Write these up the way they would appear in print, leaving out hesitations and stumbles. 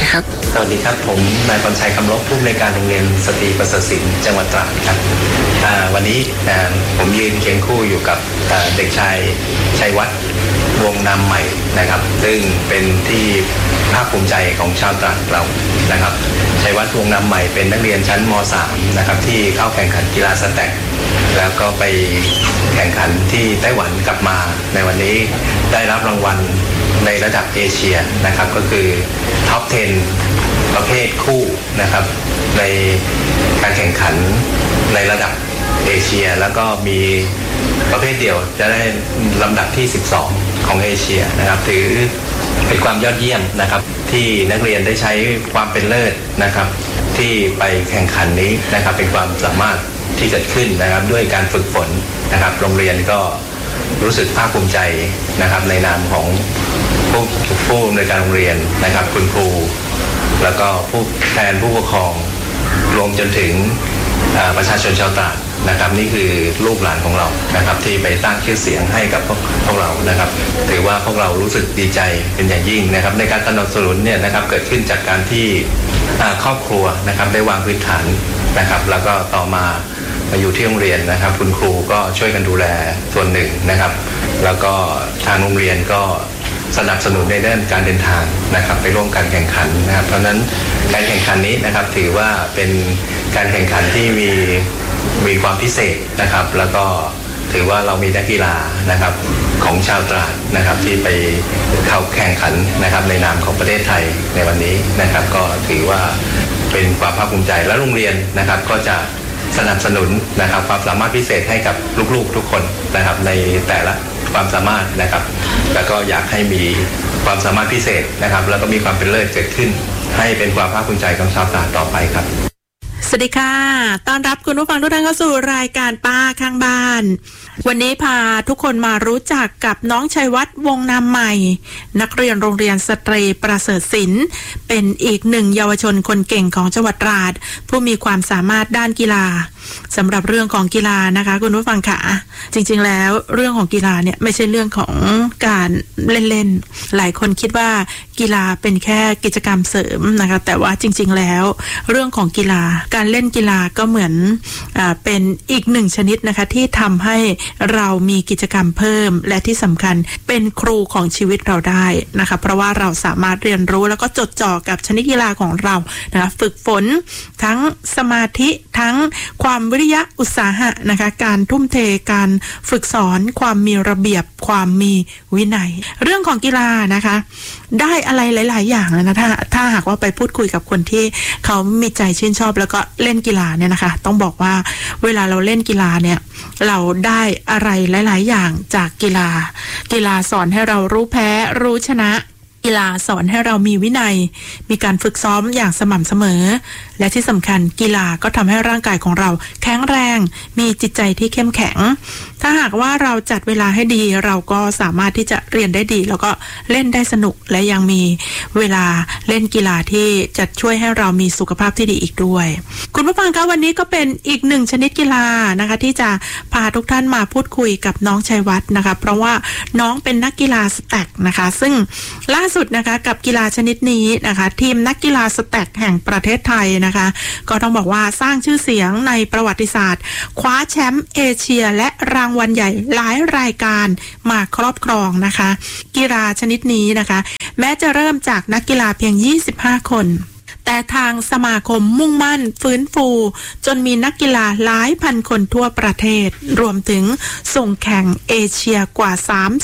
ครับสวัสดีครับผมนายพรชัยคำลบผู้อำนวยการโรงเรียนสตรีประเสริฐศิลป์จังหวัดตราดครับวันนี้ผมยืนเคียงคู่อยู่กับเด็กชายชัยวัฒน์วงนามใหม่นะครับซึ่งเป็นที่ภาคภูมิใจของชาวตราดเรานะครับชัยวัฒน์วงนามใหม่เป็นนักเรียนชั้นม.3 นะครับที่เข้าแข่งขันกีฬาสแต็กแล้วก็ไปแข่งขันที่ไต้หวันกลับมาในวันนี้ได้รับรางวัลในระดับเอเชียนะครับก็คือท็อป 10 ประเภทคู่นะครับในการแข่งขันในระดับเอเชียแล้วก็มีประเภทเดียวจะได้ลำดับที่12ของเอเชียนะครับถือเป็นความยอดเยี่ยมนะครับที่นักเรียนได้ใช้ความเป็นเลิศนะครับที่ไปแข่งขันนี้นะครับเป็นความสามารถที่เกิดขึ้นนะครับด้วยการฝึกฝนนะครับโรงเรียนก็รู้สึกภาคภูมิใจนะครับในนามของผู้อำนวยการโรงเรียนนะครับคุณครูแล้วก็ผู้แทนผู้ปกครองรวมจนถึงประชาชนชาวตราดนะครับนี่คือลูกหลานของเรานะครับที่ไปสร้างชื่อเสียงให้กับพวกเรานะครับถือว่าพวกเรารู้สึกดีใจเป็นอย่างยิ่งนะครับในการสนับสนุนเนี่ยนะครับเกิดขึ้นจากการที่ครอบครัวนะครับได้วางพื้นฐานนะครับแล้วก็ต่อมาอยู่ที่โรงเรียนนะครับคุณครูก็ช่วยกันดูแลส่วนหนึ่งนะครับแล้วก็ทางโรงเรียนก็สนับสนุนในด้านการเดินทางนะครับไปร่วมการแข่งขันนะครับเพราะฉะนั้นการแข่งขันนี้นะครับถือว่าเป็นการแข่งขันที่มีความพิเศษนะครับแล้วก็ถือว่าเรามีนักกีฬานะครับของชาวตราดนะครับที่ไปเข้าแข่งขันนะครับในนามของประเทศไทยในวันนี้นะครับก็ถือว่าเป็นความภาคภูมิใจและโรงเรียนนะครับก็จะสนับสนุนนะครับความสามารถพิเศษให้กับลูกๆทุกคนนะครับในแต่ละความสามารถนะครับแล้วก็อยากให้มีความสามารถพิเศษนะครับแล้วก็มีความเป็นเลิศเกิดขึ้นให้เป็นความภาคภูมิใจของชาวตราดต่อไปครับสวัสดีค่ะต้อนรับคุณผู้ฟังทุกท่านเข้าสู่รายการป้าข้างบ้านวันนี้พาทุกคนมารู้จักกับน้องชัยวัฒน์วงนามใหม่นักเรียนโรงเรียนสตรีประเสริฐศิลป์เป็นอีกหนึ่งเยาวชนคนเก่งของจังหวัดตราดผู้มีความสามารถด้านกีฬาสำหรับเรื่องของกีฬานะคะคุณผู้ฟังค่ะจริงๆแล้วเรื่องของกีฬาเนี่ยไม่ใช่เรื่องของการเล่นๆหลายคนคิดว่ากีฬาเป็นแค่กิจกรรมเสริมนะคะแต่ว่าจริงๆแล้วเรื่องของกีฬาการเล่นกีฬาก็เหมือนเป็นอีกหนึ่งชนิดนะคะที่ทำให้เรามีกิจกรรมเพิ่มและที่สำคัญเป็นครูของชีวิตเราได้นะคะเพราะว่าเราสามารถเรียนรู้แล้วก็จดจ่อกับชนิดกีฬาของเรานะคะฝึกฝนทั้งสมาธิทั้งความวิริยะอุตสาหะนะคะการทุ่มเทการฝึกสอนความมีระเบียบความมีวินัยเรื่องของกีฬานะคะได้อะไรหลายๆอย่างนะถ้าหากว่าไปพูดคุยกับคนที่เขามีใจชื่นชอบแล้วก็เล่นกีฬาเนี่ยนะคะต้องบอกว่าเวลาเราเล่นกีฬาเนี่ยเราได้อะไรหลายๆอย่างจากกีฬาสอนให้เรารู้แพ้รู้ชนะกีฬาสอนให้เรามีวินัยมีการฝึกซ้อมอย่างสม่ำเสมอและที่สำคัญกีฬาก็ทำให้ร่างกายของเราแข็งแรงมีจิตใจที่เข้มแข็งถ้าหากว่าเราจัดเวลาให้ดีเราก็สามารถที่จะเรียนได้ดีแล้วก็เล่นได้สนุกและยังมีเวลาเล่นกีฬาที่จะช่วยให้เรามีสุขภาพที่ดีอีกด้วยคุณผู้ฟังคะวันนี้ก็เป็นอีกหนึ่งชนิดกีฬานะคะที่จะพาทุกท่านมาพูดคุยกับน้องชัยวัฒน์นะคะเพราะว่าน้องเป็นนักกีฬาสแต็กนะคะซึ่งล่าสุดนะคะกับกีฬาชนิดนี้นะคะทีมนักกีฬาสแต็กแห่งประเทศไทยนะคะก็ต้องบอกว่าสร้างชื่อเสียงในประวัติศาสตร์คว้าแชมป์เอเชียและรางวัลใหญ่หลายรายการมาครอบครองนะคะกีฬาชนิดนี้นะคะแม้จะเริ่มจากนักกีฬาเพียง25คนแต่ทางสมาคมมุ่งมั่นฟื้นฟูจนมีนักกีฬาหลายพันคนทั่วประเทศรวมถึงส่งแข่งเอเชียกว่า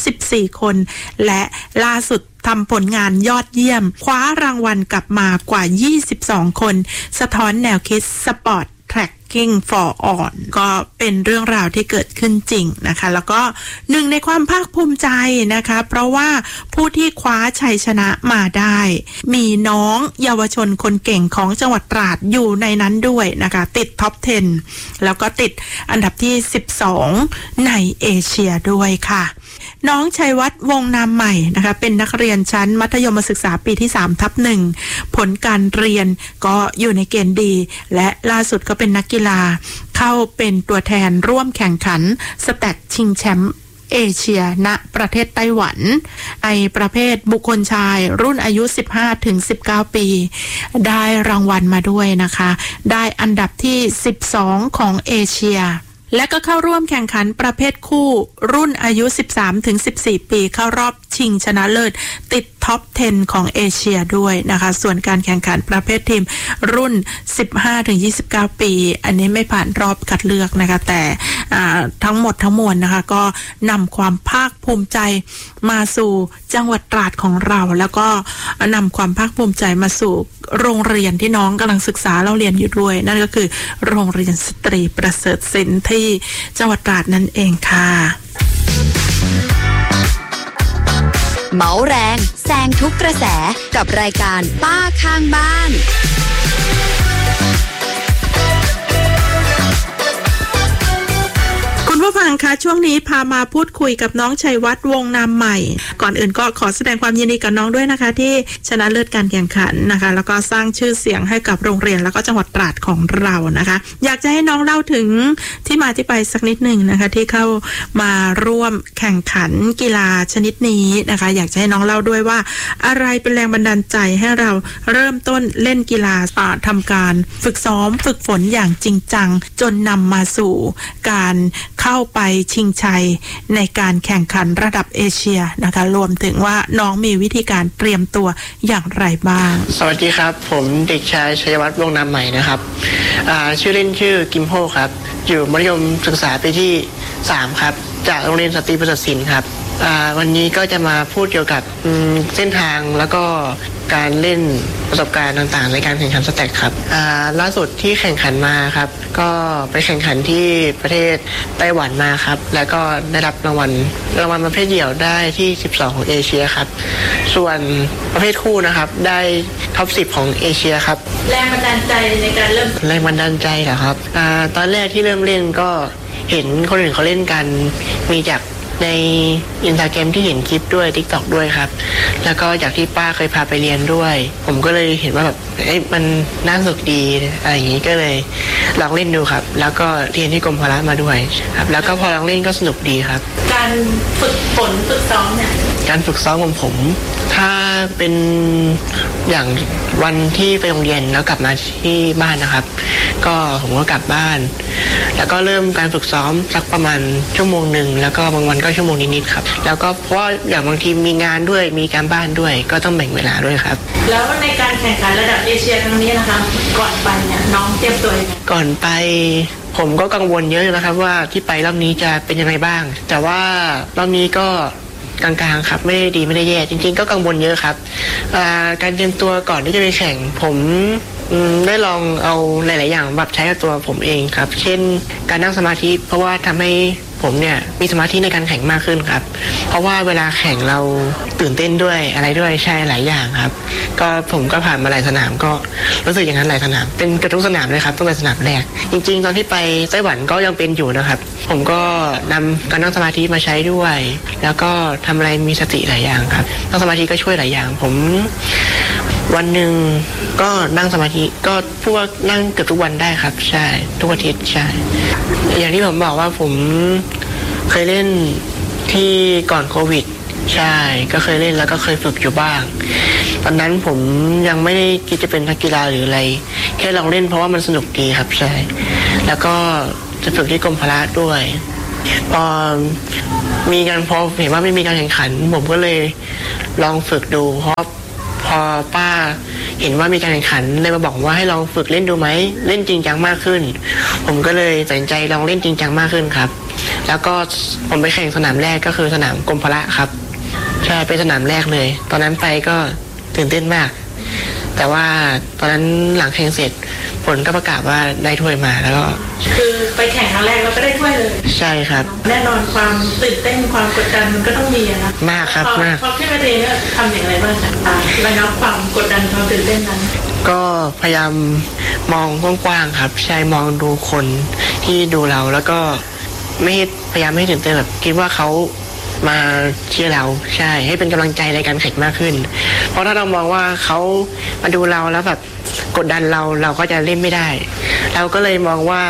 34คนและล่าสุดทำผลงานยอดเยี่ยมคว้ารางวัลกลับมากว่า22คนสะท้อนแนวคิดสปอร์ตTracking for All ก็เป็นเรื่องราวที่เกิดขึ้นจริงนะคะแล้วก็หนึ่งในความภาคภูมิใจนะคะเพราะว่าผู้ที่คว้าชัยชนะมาได้มีน้องเยาวชนคนเก่งของจังหวัดตราดอยู่ในนั้นด้วยนะคะติดท็อป 10แล้วก็ติดอันดับที่12ในเอเชียด้วยค่ะน้องชัยวัฒน์วงนามใหม่นะคะเป็นนักเรียนชั้นมัธยมศึกษาปีที่ 3/1 ผลการเรียนก็อยู่ในเกณฑ์ดีและล่าสุดก็เป็นนักกีฬาเข้าเป็นตัวแทนร่วมแข่งขันสแต็กชิงแชมป์เอเชียณประเทศไต้หวันในประเภทบุคคลชายรุ่นอายุ 15-19 ปี ได้รางวัลมาด้วยนะคะได้อันดับที่ 12 ของเอเชียและก็เข้าร่วมแข่งขันประเภทคู่รุ่นอายุ 13-14 ปีเข้ารอบชิงชนะเลิศติดท็อป 10 ของเอเชียด้วยนะคะส่วนการแข่งขันประเภททีมรุ่น 15-29 ปีอันนี้ไม่ผ่านรอบคัดเลือกนะคะแต่ทั้งหมดทั้งมวลนะคะก็นำความภาคภูมิใจมาสู่จังหวัดตราดของเราแล้วก็นำความภาคภูมิใจมาสู่โรงเรียนที่น้องกำลังศึกษาเล่าเรียนอยู่ด้วยนั่นก็คือโรงเรียนสตรีประเสริฐศิลป์ที่จังหวัดตราดนั่นเองค่ะเมาแรงแซงทุกกระแสกับรายการป้าข้างบ้านคุณผู้ฟังคะช่วงนี้พามาพูดคุยกับน้องชัยวัฒน์วงนามใหม่ก่อนอื่นก็ขอแสดงความยินดีกับน้องด้วยนะคะที่ชนะเลิศการแข่งขันนะคะแล้วก็สร้างชื่อเสียงให้กับโรงเรียนแล้วก็จังหวัดตราดของเรานะคะอยากจะให้น้องเล่าถึงที่มาที่ไปสักนิดหนึ่งนะคะที่เข้ามาร่วมแข่งขันกีฬาชนิดนี้นะคะอยากจะให้น้องเล่าด้วยว่าอะไรเป็นแรงบันดาลใจให้เราเริ่มต้นเล่นกีฬาทำการฝึกซ้อมฝึกฝนอย่างจริงจังจนนำมาสู่การเข้าไปชิงชัยในการแข่งขันระดับเอเชียนะคะรวมถึงว่าน้องมีวิธีการเตรียมตัวอย่างไรบ้างสวัสดีครับผมเด็กชายชัยวัฒน์วงนามใหม่นะครับชื่อเล่นชื่อกิมโฮครับอยู่มัธยมศึกษาปีที่3ครับจากโรงเรียนสตรีประเสริฐศิลป์ครับวันนี้ก็จะมาพูดเกี่ยวกับเส้นทางแล้วก็การเล่นประสบการณ์ต่างๆในการแข่งขันสแต็กครับล่าสุดที่แข่งขันมาครับก็ไปแข่งขันที่ประเทศไต้หวันมาครับแล้วก็ได้รับรางวัลประเภทเดี่ยวได้ที่12ของเอเชียครับส่วนประเภทคู่นะครับได้ท็อป10ของเอเชียครับแรงบันดาลใจในการเริ่มแรงบันดาลใจเหรอครับตอนแรกที่เริ่มเล่นก็เห็นคนอื่นเขาเล่นกันมีจากในอินสตาแกรมที่เห็นคลิปด้วย TikTok ด้วยครับแล้วก็จากที่ป้าเคยพาไปเรียนด้วยผมก็เลยเห็นว่าแบบมันน่าสนุกดีอะไรอย่างนี้ก็เลยลองเล่นดูครับแล้วก็เรียนที่กรมพละมาด้วยครับแล้วก็พอลองเล่นก็สนุกดีครับการฝึกฝนฝึกซ้อมเนี่ยการฝึกซ้อมของผมถ้าเป็นอย่างวันที่ไปโรงเรียนแล้วกลับมาที่บ้านนะครับก็ผมก็กลับบ้านแล้วก็เริ่มการฝึกซ้อมสักประมาณชั่วโมงนึงแล้วก็บางวันก็ชั่วโมงนิดๆครับแล้วก็เพราะอย่างบางทีมีงานด้วยมีการบ้านด้วยก็ต้องแบ่งเวลาด้วยครับแล้วในการแข่งขันระดับเอเชียครั้งนี้นะคะก่อนไปเนี่ยน้องเตรียมตัวยังไงก่อนไปผมก็กังวลเยอะนะครับว่าที่ไปรอบนี้จะเป็นยังไงบ้างแต่ว่ารอบนี้ก็กลางๆครับไม่ได้ดีไม่ได้แย่จริงๆก็กังวลเยอะครับการเตรียมตัวก่อนที่จะไปแข่งผมได้ลองเอาหลายๆอย่างปรับใช้กับตัวผมเองครับเช่นการนั่งสมาธิเพราะว่าทำให้ผมเนี่ยมีสมาธิในการแข่งมากขึ้นครับเพราะว่าเวลาแข่งเราตื่นเต้นด้วยอะไรด้วยใช่หลายอย่างครับก็ผมก็ผ่านมาหลายสนามก็รู้สึกอย่างนั้นหลายสนามเป็นกระทุกสนามเลยครับตั้งแต่สนามแรกจริงๆตอนที่ไปไต้หวันก็ยังเป็นอยู่นะครับผมก็นำการนั่งสมาธิมาใช้ด้วยแล้วก็ทำอะไรมีสติหลายอย่างครับนั่งสมาธิก็ช่วยหลายอย่างผมวันหนึ่งก็นั่งสมาธิก็พูดว่านั่งเกือบทุกวันได้ครับใช่ทุกอาทิตย์ใช่อย่างที่ผมบอกว่าผมเคยเล่นที่ก่อนโควิดใช่ก็เคยเล่นแล้วก็เคยฝึกอยู่บ้างตอนนั้นผมยังไม่ได้คิดจะเป็นนักกีฬาหรืออะไรแค่ลองเล่นเพราะว่ามันสนุกดีครับใช่แล้วก็จะฝึกที่กรมพละด้วยพอเห็นว่าไม่มีการแข่งขันผมก็เลยลองฝึกดูเพราะพอป้าเห็นว่ามีการแข่งขันเลยมาบอกว่าให้ลองฝึกเล่นดูไหมเล่นจริงจังมากขึ้นผมก็เลยตัดสินใจลองเล่นจริงจังมากขึ้นครับแล้วก็ผมไปแข่งสนามแรกก็คือสนามกรมพละครับใช่เป็นสนามแรกเลยตอนนั้นไปก็ตื่นเต้นมากแต่ว่าตอนนั้นหลังแข่งเสร็จผลก็ประกาศว่าได้ถ้วยมาแล้วก็คือไปแข่งครั้งแรกแล้วก็ได้ถ้วยเลยใช่ครับแน่นอนความตื่นเต้นความกดดันมันก็ต้องมีนะมากครับมากพอขึ้นมาเองเนี่ยทำอย่างไรบ้างคะระงับความกดดันความตื่นเต้นนั้นก็พยายามมองกว้างๆครับใช่มองดูคนที่ดูเราแล้วก็พยายามไม่ตื่นเต้นแบบคิดว่าเขามาเชียร์เราใช่ให้เป็นกำลังใจในการแข่งมากขึ้นเพราะถ้าเรามองว่าเขามาดูเราแล้วแบบกดดันเราก็จะเล่นไม่ได้เราก็เลยมองว่า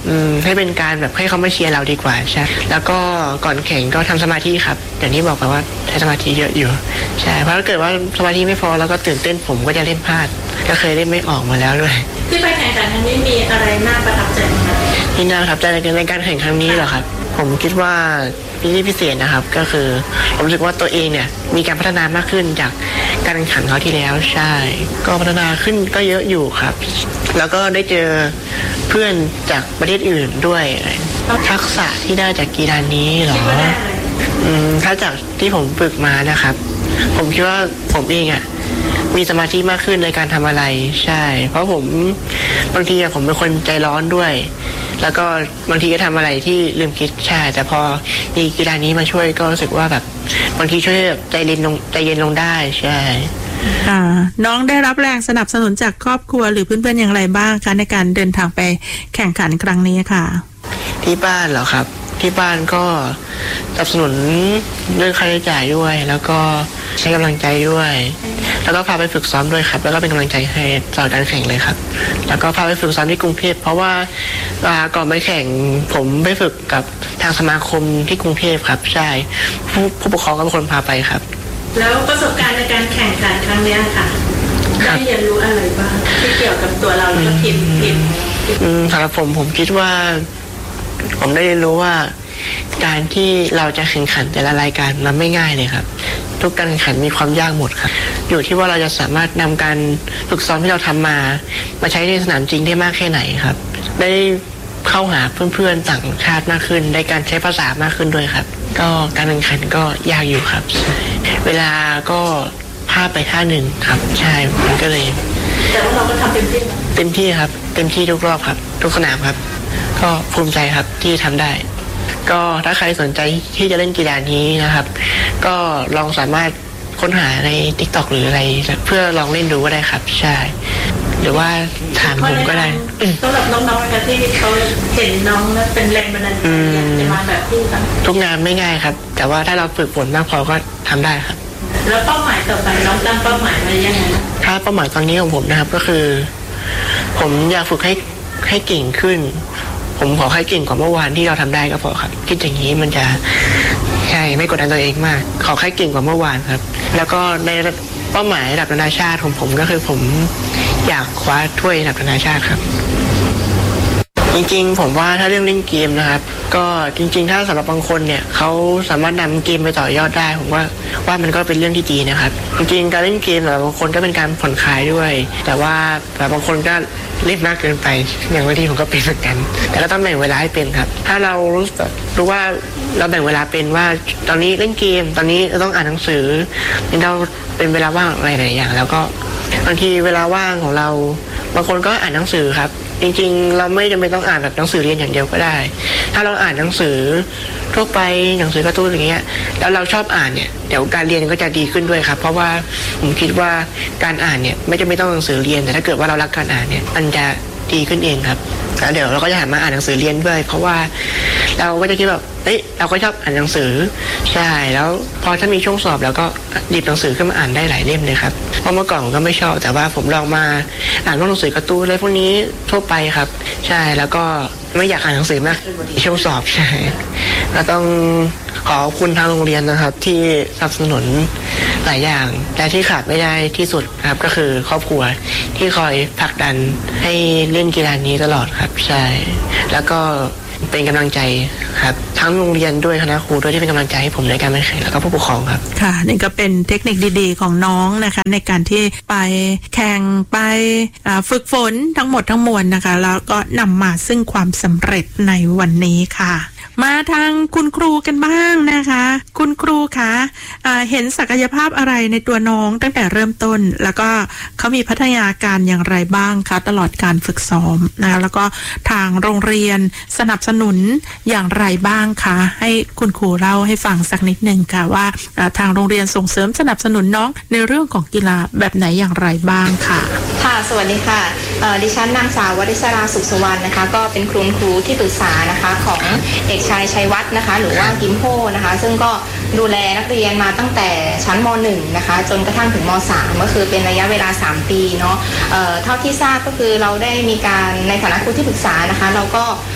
ให้เป็นการแบบให้เขามาเชียร์เราดีกว่าใช่แล้วก็ก่อนแข่งก็ทำสมาธิครับอย่างที่บอกไปว่าใช้สมาธิเยอะอยู่ใช่เพราะถ้าเกิดว่าสมาธิไม่พอแล้วก็ตื่นเต้นผมก็จะเล่นพลาดก็เคยเล่นไม่ออกมาแล้วด้วยที่ไปแข่งขันครั้งนี้มีอะไรน่าประทับใจไหมครับที่น่าประทับใจในการแข่งครั้งนี้เหรอครับผมคิดว่าที่พิเศษนะครับก็คือผมรู้สึกว่าตัวเองเนี่ยมีการพัฒนามากขึ้นจากการแข่งขันเขาที่แล้วใช่ก็พัฒนาขึ้นก็เยอะอยู่ครับแล้วก็ได้เจอเพื่อนจากประเทศอื่นด้วยทักษะที่ได้จากกีฬานี้เหรอถ้าจากที่ผมฝึกมานะครับผมคิดว่าผมเองมีสมาธิมากขึ้นในการทำอะไรใช่เพราะผมบางทีผมเป็นคนใจร้อนด้วยแล้วก็บางทีก็ทำอะไรที่ลืมคิดใช่แต่พอมีกีฬานี้มาช่วยก็รู้สึกว่าแบบบางทีช่วยใจเย็นลงได้ใช่น้องได้รับแรงสนับสนุนจากครอบครัวหรือเพื่อนๆอย่างไรบ้างคะในการเดินทางไปแข่งขันครั้งนี้ค่ะที่บ้านเหรอครับที่บ้านก็สนับสนุนเรื่องค่าใช้จ่ายด้วยแล้วก็ใช้กำลังใจด้วยแล้วก็พาไปฝึกซ้อมด้วยครับแล้วก็เป็นกำลังใจให้ตลอดการแข่งเลยครับแล้วก็พาไปฝึกซ้อมที่กรุงเทพเพราะว่าก่อนไปแข่งผมไปฝึกกับทางสมาคมที่กรุงเทพครับใช่ผู้ปกครองก็เป็นคนพาไปครับแล้วประสบการณ์ในการแข่งขันครั้งนี้ค่ะได้เรียนรู้อะไรบ้างที่เกี่ยวกับตัวเราแล้วก็ทีมสำหรับผมคิดว่าผมได้เรียนรู้ว่าการที่เราจะแข่งขันแต่ละรายการมันไม่ง่ายเลยครับทุกการแข่งขันมีความยากหมดครับอยู่ที่ว่าเราจะสามารถนำการฝึกซ้อมที่เราทำมาใช้ในสนามจริงได้มากแค่ไหนครับได้เข้าหาเพื่อนๆต่างชาติมากขึ้นได้การใช้ภาษามากขึ้นด้วยครับก็การแข่งขันก็ยากอยู่ครับเวลาก็พลาดไปท่าหนึ่งครับใช่มันก็เลยแต่ว่าเราก็ทำเต็มที่ครับเต็มที่ทุกรอบครับทุกสนามครับก็ภูมิใจครับที่ทำได้ก็ถ้าใครสนใจที่จะเล่นกีฬานี้นะครับก็ลองสามารถค้นหาใน TikTok หรืออะไรเพื่อลองเล่นดูก็ได้ครับใช่หรือว่าถามผมก็ได้สำหรับน้องๆนะคะที่เขาเห็นน้องแล้วเป็นแรงบันดาลใจอยากจะมาแบบพี่ครับทุกงานไม่ง่ายครับแต่ว่าถ้าเราฝึกฝนมากพอก็ทำได้ครับแล้วเป้าหมายต่อไปน้องตั้งเป้าหมายไว้ยังไงถ้าเป้าหมายตอนนี้ของผมนะครับก็คือผมอยากฝึกให้เก่งขึ้นผมขอให้เก่งกว่าเมื่อวานที่เราทำได้ก็พอครับคิดอย่างนี้มันจะใช่ไม่กดดันตัวเองมากขอให้เก่งกว่าเมื่อวานครับแล้วก็ในเป้าหมายระดับนานาชาติของผมก็คือผมอยากคว้าถ้วยระดับนานาชาติครับจริงๆผมว่าถ้าเรื่องเล่นเกมนะครับก็จริงๆถ้าสำหรับบางคนเนี่ยเขาสามารถนำเกมไปต่อยอดได้ผมว่ามันก็เป็นเรื่องที่ดีนะครับจริงๆการเล่นเกมสำหรับบางคนก็เป็นการผ่อนคลายด้วยแต่ว่าบางคนก็เล่นมากเกินไปอย่างบางทีผมก็เป็นเหมือนกันแต่ก็ต้องแบ่งเวลาให้เป็นครับถ้าเรารู้ว่าเราแบ่งเวลาเป็นว่าตอนนี้เล่นเกมตอนนี้เราต้องอ่านหนังสือเราเป็นเวลาว่างอะไรหลายอย่างแล้วก็บางทีเวลาว่างของเราบางคนก็อ่านหนังสือครับจริงๆเราไม่จำเป็นต้องอ่านแบบหนังสือเรียนอย่างเดียวก็ได้ถ้าเราอ่านหนังสือทั่วไปหนังสือการ์ตูนอย่างเงี้ยแล้วเราชอบอ่านเนี่ยเดี๋ยวการเรียนก็จะดีขึ้นด้วยครับเพราะว่าผมคิดว่าการอ่านเนี่ยไม่จำเป็นต้องหนังสือเรียนแต่ถ้าเกิดว่าเรารักการอ่านเนี่ยมันจะดีขึ้นเองครับแล้วเดี๋ยวเราก็จะหันมาอ่านหนังสือเรียนด้วยเพราะว่าเราก็จะคิดแบบเราก็ชอบอ่านหนังสือใช่แล้วพอถ้ามีช่วงสอบแล้วก็หยิบหนังสือขึ้นมาอ่านได้หลายเล่มเลยครับเพราะเมื่อก่อนผมก็ไม่ชอบแต่ว่าผมลองมาอ่านพวกหนังสือการ์ตูนอะไรพวกนี้ทั่วไปครับใช่แล้วก็ไม่อยากอ่านหนังสือมากช่วงสอบใช่ก็ต้องขอบคุณทางโรงเรียนนะครับที่สนับสนุนหลายอย่างแต่ที่ขาดไม่ได้ที่สุดครับก็คือครอบครัวที่คอยผลักดันให้เล่นกีฬานี้ตลอดครับใช่แล้วก็เป็นกำลังใจครับทั้งโรงเรียนด้วยคณะครูด้วยที่เป็นกำลังใจให้ผมในการไปแข่งแล้วก็ผู้ปกครองครับค่ะนี่ก็เป็นเทคนิคดีๆของน้องนะคะในการที่ไปแข่งไปฝึกฝนทั้งหมดทั้งมวลนะคะแล้วก็นำมาซึ่งความสำเร็จในวันนี้ค่ะมาทางคุณครูกันบ้างนะคะคุณครูคะเห็นศักยภาพอะไรในตัวน้องตั้งแต่เริ่มต้นแล้วก็เขามีพัฒนาการอย่างไรบ้างคะตลอดการฝึกซ้อมนะคะแล้วก็ทางโรงเรียนสนับสนุนอย่างไรบ้างคะให้คุณครูเล่าให้ฟังสักนิดนึงค่ะว่าทางโรงเรียนส่งเสริมสนับสนุนน้องในเรื่องของกีฬาแบบไหนอย่างไรบ้างค่ะค่ะสวัสดีค่ะดิฉันนางสาววริศราสุขสุวรรณนะคะก็เป็นครูที่ปรึกษานะคะของเด็กชายชัยวัฒน์นะคะหรือว่ากิมโฮนะคะซึ่งก็ดูแลนักเรียนมาตั้งแต่ชั้นม.1 นะคะจนกระทั่งถึงม.3 ก็คือเป็นระยะเวลา3 ปีเนาะเท่าที่ทราบก็คือเราได้มีการในฐานะครูที่ปรึกษานะคะเราก็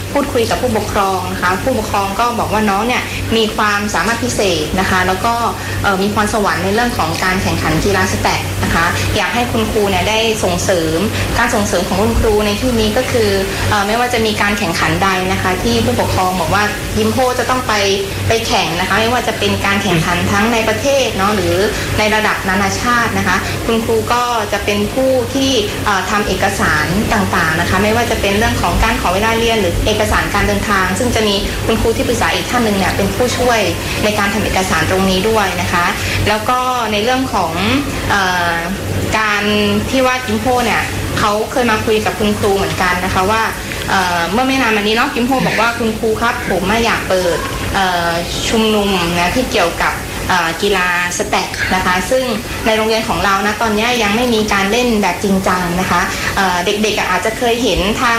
พูดคุยกับผู้ปกครองนะคะผู้ปกครองก็บอกว่าน้องเนี่ยมีความสามารถพิเศษนะคะแล้วก็มีพรสวรรค์ในเรื่องของการแข่งขันกีฬาสแต็กนะคะอยากให้คุณครูเนี่ยได้ส่งเสริมการส่งเสริมของคุณครูในที่นี้ก็คือไม่ว่าจะมีการแข่งขันใดนะคะที่ผู้ปกครองบอกว่ายิมโพจะต้องไปแข่งนะคะไม่ว่าจะเป็นการแข่งขันทั้งในประเทศเนาะหรือในระดับนานาชาตินะคะคุณครูก็จะเป็นผู้ที่ทำเอกสารต่างๆนะคะไม่ว่าจะเป็นเรื่องของการขอเวลาเรียนหรือเอกสารการเดินทางซึ่งจะมีคุณครูที่ปรึกษาอีกท่านหนึ่งเนี่ยเป็นผู้ช่วยในการทำเอกสารตรงนี้ด้วยนะคะแล้วก็ในเรื่องของการที่ว่ากิมโพเนี่ยเขาเคยมาคุยกับคุณครูเหมือนกันนะคะว่าเมื่อไม่นานมานี้เนาะกิมโพบอกว่าคุณครูครับผมอยากเปิดชุมนุมนะที่เกี่ยวกับกีฬาสแต็กนะคะซึ่งในโรงเรียนของเรานะตอนนี้ยังไม่มีการเล่นแบบจริงจังนะคะเด็กๆอาจจะเคยเห็นทาง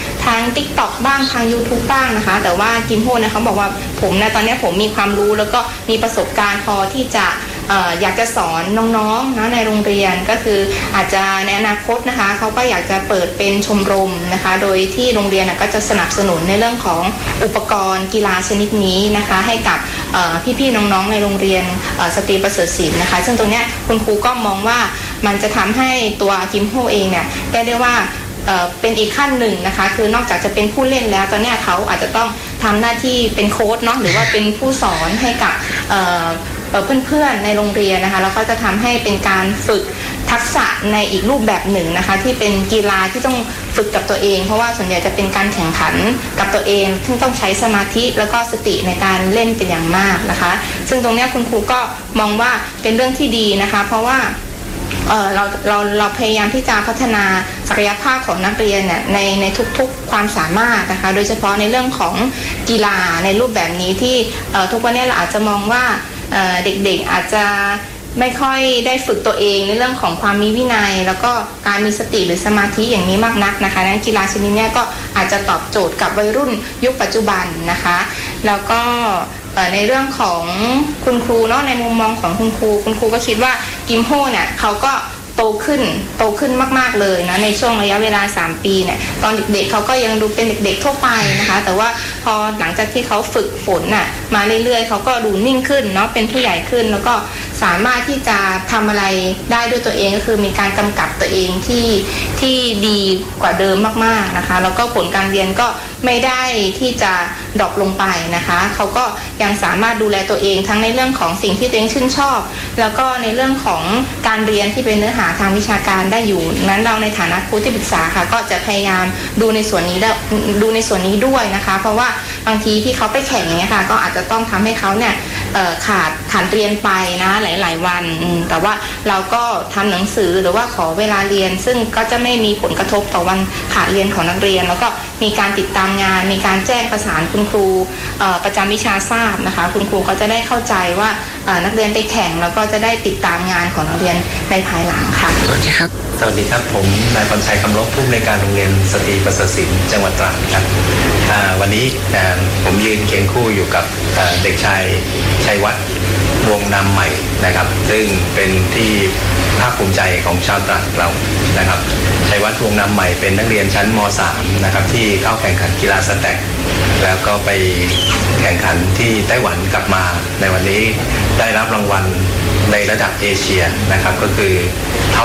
TikTok บ้างทาง YouTube บ้างนะคะแต่ว่ากิมโพนะเขาบอกว่าผมนะตอนนี้ผมมีความรู้แล้วก็มีประสบการณ์พอที่จะอยากจะสอนน้องๆนะในโรงเรียนก็คืออาจจะในอนาคตนะคะเขาก็อยากจะเปิดเป็นชมรมนะคะโดยที่โรงเรียนก็จะสนับสนุนในเรื่องของอุปกรณ์กีฬาชนิดนี้นะคะให้กับพี่ๆน้องๆในโรงเรียนสตรีประเสริฐศิลป์นะคะซึ่งตรงนี้คุณครูก็มองว่ามันจะทำให้ตัวกิมโฮเองเนี่ยได้ว่าเป็นอีกขั้นหนึ่งนะคะคือนอกจากจะเป็นผู้เล่นแล้วตอนนี้เขาอาจจะต้องทำหน้าที่เป็นโค้ชเนาะหรือว่าเป็นผู้สอนให้กับเพื่อนๆในโรงเรียนนะคะแล้วก็จะทำให้เป็นการฝึกทักษะในอีกรูปแบบหนึ่งนะคะที่เป็นกีฬาที่ต้องฝึกกับตัวเองเพราะว่าส่วนใหญ่จะเป็นการแข่งขันกับตัวเองซึ่งต้องใช้สมาธิแล้วก็สติในการเล่นเป็นอย่างมากนะคะซึ่งตรงนี้คุณครูก็มองว่าเป็นเรื่องที่ดีนะคะเพราะว่าเราพยายามที่จะพัฒนาศักยภาพของนักเรียนเนี่ยในทุกๆความสามารถนะคะโดยเฉพาะในเรื่องของกีฬาในรูปแบบนี้ที่ทุกวันนี้เราอาจจะมองว่าเด็กๆอาจจะไม่ค่อยได้ฝึกตัวเองในเรื่องของความมีวินัยแล้วก็การมีสติหรือสมาธิอย่างนี้มากนักนะคะนั้นกีฬาชนิดนี้ก็อาจจะตอบโจทย์กับวัยรุ่นยุคปัจจุบันนะคะแล้วก็ในเรื่องของคุณครูเนาะในมุมมองของคุณครูก็คิดว่ากิมโฮเนี่ยเขาก็โตขึ้นมากๆเลยนะในช่วงระยะเวลา3ปีเนี่ยตอนเด็กๆเขาก็ยังดูเป็นเด็กๆทั่วไปนะคะแต่ว่าพอหลังจากที่เขาฝึกฝนน่ะมาเรื่อยๆเขาก็ดูนิ่งขึ้นเนาะเป็นผู้ใหญ่ขึ้นแล้วก็สามารถที่จะทำอะไรได้ด้วยตัวเองก็คือมีการกำกับตัวเองที่ดีกว่าเดิมมากๆนะคะแล้วก็ผลการเรียนก็ไม่ได้ที่จะดรอปลงไปนะคะเขาก็ยังสามารถดูแลตัวเองทั้งในเรื่องของสิ่งที่ตัวเองชื่นชอบแล้วก็ในเรื่องของการเรียนที่เป็นเนื้อหาทางวิชาการได้อยู่นั้นเราในฐานะครูที่ปรึกษาค่ะก็จะพยายามดูในส่วนนี้ด้วยนะคะเพราะว่าบางทีที่เขาไปแข่งอย่างเงี้ยค่ะก็อาจจะต้องทำให้เขาเนี่ยขาดเรียนไปนะหลายๆวันแต่ว่าเราก็ทำหนังสือหรือว่าขอเวลาเรียนซึ่งก็จะไม่มีผลกระทบต่อวันขาดเรียนของนักเรียนแล้วก็มีการติดตามงานมีการแจ้งประสานคุณครูประจำวิชาทราบนะคะคุณครูก็จะได้เข้าใจว่านักเรียนไปแข่งแล้วก็จะได้ติดตามงานของนักเรียนในภายหลังค่ะสวัสดีครับสวัสดีครับผมนายพรชัยคำลบผู้อำนวยการโรงเรียนสตรีประเสริฐศิลป์จังหวัดตราดครับวันนี้ผมยืนเคียงคู่อยู่กับเด็กชายชัยวัฒน์วงนามใหม่นะครับซึ่งเป็นที่ภาคภูมิใจของชาวตราดเรานะครับชัยวัฒน์วงนามใหม่เป็นนักเรียนชั้นม.3 นะครับที่เข้าแข่งขันกีฬาสแต็กแล้วก็ไปแข่งขันที่ไต้หวันกลับมาในวันนี้ได้รับรางวัลในระดับเอเชียนะครับก็คือท็อป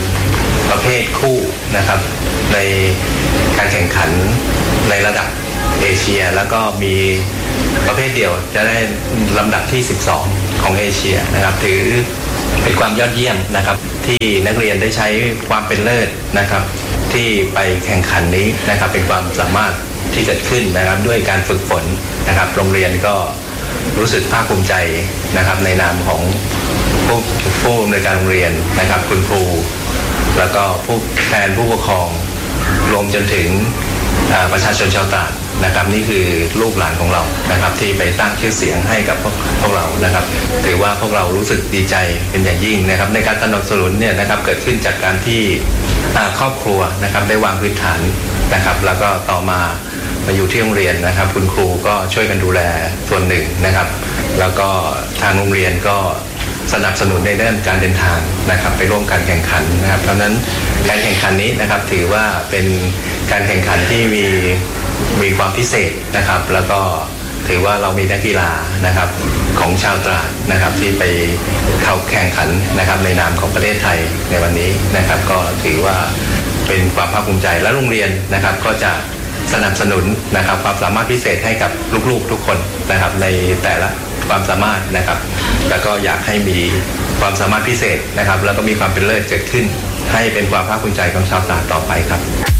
10 ประเภทคู่นะครับในการแข่งขันในระดับเอเชียแล้วก็มีประเภทเดียวจะได้ลำดับที่12ของเอเชียนะครับถือเป็นความยอดเยี่ยมนะครับที่นักเรียนได้ใช้ความเป็นเลิศนะครับที่ไปแข่งขันนี้นะครับเป็นความสามารถที่เกิดขึ้นนะครับด้วยการฝึกฝนนะครับโรงเรียนก็รู้สึกภาคภูมิใจนะครับในนามของผู้อำนวยการโรงเรียนนะครับคุณครูแล้วก็ผู้แทนผู้ปกครองรวมจนถึงประชาชนชาวตราดนะครับนี่คือลูกหลานของเรานะครับที่ไปสร้างชื่อเสียงให้กับพวกเรานะครับถือว่าพวกเรารู้สึกดีใจเป็นอย่างยิ่งนะครับในการสนับสนุนเนี่ยนะครับเกิดขึ้นจากการที่ครอบครัวนะครับได้วางพื้นฐานนะครับแล้วก็ต่อมาอยู่ที่โรงเรียนนะครับคุณครูก็ช่วยกันดูแลส่วนหนึ่งนะครับแล้วก็ทางโรงเรียนก็สนับสนุนในด้านการเดินทางนะครับไปร่วมการแข่งขันนะครับเพราะนั้นการแข่งขันนี้นะครับถือว่าเป็นการแข่งขันที่มีมีความพิเศษนะครับแล้วก็ถือว่าเรามีนักกีฬานะครับของชาวตราดนะครับที่ไปเข้าแข่งขันนะครับในนามของประเทศไทยในวันนี้นะครับก็ถือว่าเป็นความภาคภูมิใจและโรงเรียนนะครับก็จะสนับสนุนนะครับความสามารถพิเศษให้กับลูกๆทุกคนนะครับในแต่ละความสามารถนะครับแล้วก็อยากให้มีความสามารถพิเศษนะครับแล้วก็มีความเป็นเลิศเกิดขึ้นให้เป็นความภาคภูมิใจของชาวตราดต่อไปครับ